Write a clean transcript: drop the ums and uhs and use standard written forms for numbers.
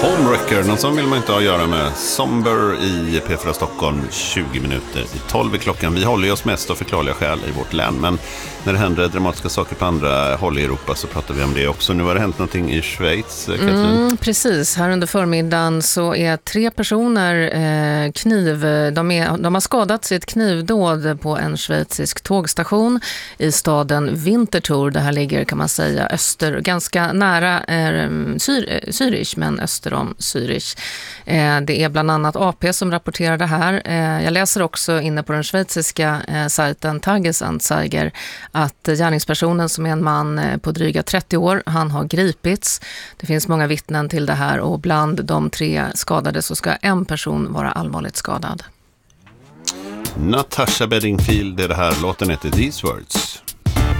Homewrecker, någon som vill man inte ha att göra med. Somber i P4 Stockholm, 20 minuter i 12 i klockan. Vi håller oss mest av förklarliga skäl i vårt län, men när det händer dramatiska saker på andra håll i Europa så pratar vi om det också. Nu har det hänt någonting i Schweiz, Katrin. Precis, här under förmiddagen så är 3 personer de har skadats i ett knivdåd på en schweizisk tågstation i staden Winterthur. Det här ligger, kan man säga, ganska nära Zürich, men öster om Zürich. Det är bland annat AP som rapporterar det här. Jag läser också inne på den schweiziska sajten Tagesanzeiger att gärningspersonen, som är en man på dryga 30 år, han har gripits. Det finns många vittnen till det här, och bland de 3 skadade så ska en person vara allvarligt skadad. Natasha Bedingfield, det här. Låten heter These Words.